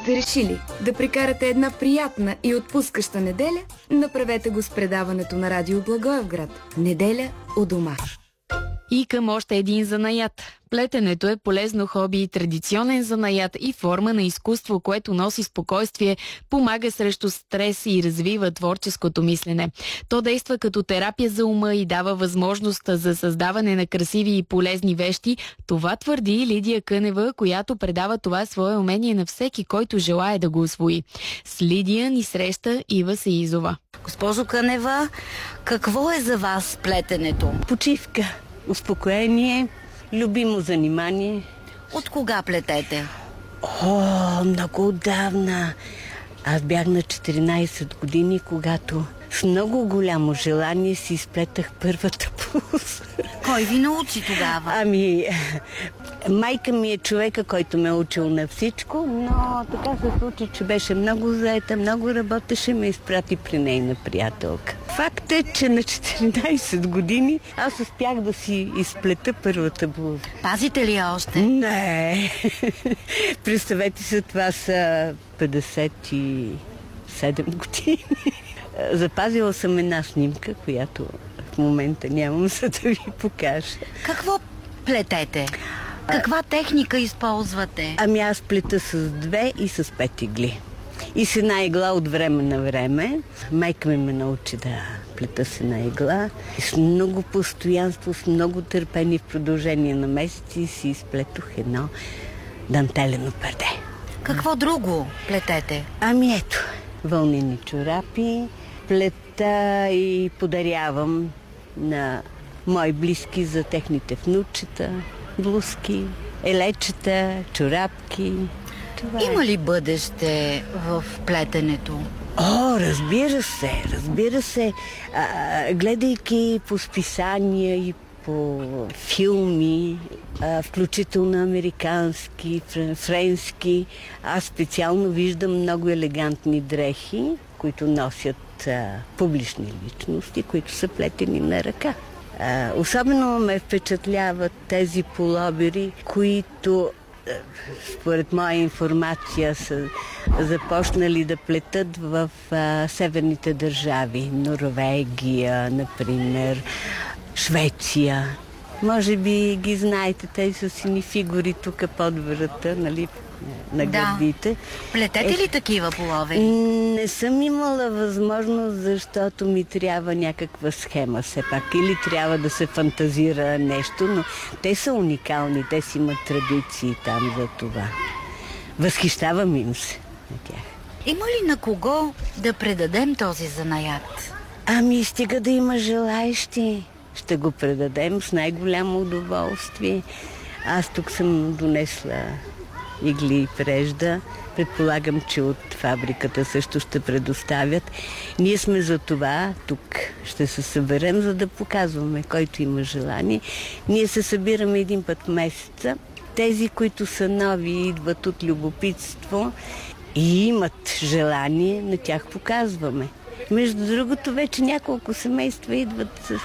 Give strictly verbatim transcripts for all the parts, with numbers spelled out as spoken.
сте решили да прекарате една приятна и отпускаща неделя, направете го с предаването на Радио Благоевград. Неделя у дома. И към още един занаят. Плетенето е полезно хоби и традиционен занаят и форма на изкуство, което носи спокойствие, помага срещу стрес и развива творческото мислене. То действа като терапия за ума и дава възможност за създаване на красиви и полезни вещи. Това твърди Лидия Кънева, която предава това свое умение на всеки, който желае да го усвои. С Лидия ни среща Ива Сеизова. Госпожо Кънева, какво е за вас плетенето? Почивка, успокоение, любимо занимание. От кога плетете? О, много отдавна. Аз бях на четиринайсет години, когато с много голямо желание си изплетах първата пулса. Кой ви научи тогава? Ами, майка ми е човека, който ме е учил на всичко, но така се случи, че беше много заета, много работеше, ме изпрати при нейна приятелка. Факт е, че на четиринайсет години аз успях да си изплета първата блуза. Пазите ли я още? Не. Представете се, това са петдесет и седем години. Запазила съм една снимка, която в момента нямам, за да ви покажа. Какво плетете? Каква техника използвате? Ами аз плета с две и с пет игли. И с една игла от време на време. Майка ми ме научи да плета с една игла. И с много постоянство, с много търпение в продължение на месеци си изплетох едно дантелено перде. Какво друго плетете? Ами ето, вълнени чорапи, плета и подарявам на мои близки за техните внучета, блузки, елечета, чорапки. Това Има е. ли бъдеще в плетенето? О, разбира се, разбира се. А, гледайки по списания и по филми, а, включително американски, френски, аз специално виждам много елегантни дрехи, които носят а, публични личности, които са плетени на ръка. А, особено ме впечатляват тези пуловери, които според моя информация са започнали да плетат в а, северните държави. Норвегия, например, Швеция. Може би ги знаете, тези са сини фигури тук под врата, нали, на гърдите. Да. Плетете ли е, такива половери? Не съм имала възможност, защото ми трябва някаква схема все пак. Или трябва да се фантазира нещо, но те са уникални, те си имат традиции там за това. Възхищавам им се на тях. Има ли на кого да предадем този занаят? Ами стига да има желаещи. Ще го предадем с най-голямо удоволствие. Аз тук съм донесла игли и прежда. Предполагам, че от фабриката също ще предоставят. Ние сме за това. Тук ще се съберем, за да показваме, който има желание. Ние се събираме един път в месеца. Тези, които са нови, идват от любопитство и имат желание, на тях показваме. Между другото, вече няколко семейства идват с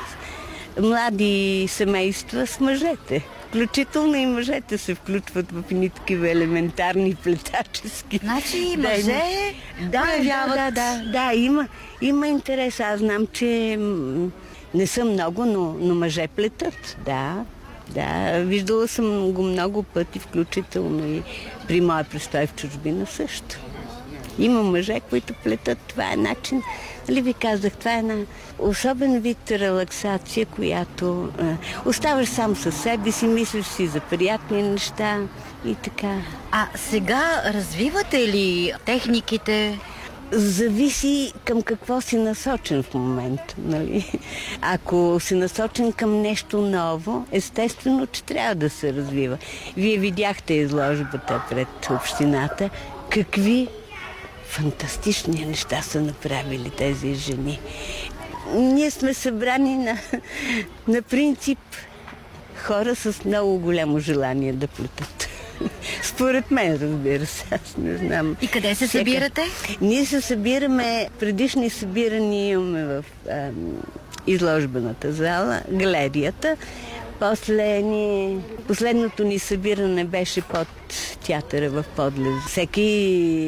млади семейства с мъжете. Включително и мъжете се включват в едни такива елементарни плетачески. Значи мъже да, проявяват... Да, да, да, да, има, има интерес. Аз знам, че не са много, но, но мъже плетат. Да, да. Виждала съм го много пъти, включително и при моя престой в чужбина също. Има мъже, които плетат. Това е начин, нали ви казах, това е една особен вид релаксация, която е, оставаш сам със себе си, мислиш си за приятни неща и така. А сега развивате ли техниките? Зависи към какво си насочен в момента, нали? Ако си насочен към нещо ново, естествено, че трябва да се развива. Вие видяхте изложбата пред общината. Какви фантастични неща са направили тези жени. Ние сме събрани на, на принцип хора с много голямо желание да плетат. Според мен, разбира се, аз не знам. И къде се Всека... събирате? Ние се събираме, предишни събирания имаме в а, изложбената зала, галерията. После ни... Последното ни събиране беше под театъра в Подлез. Всеки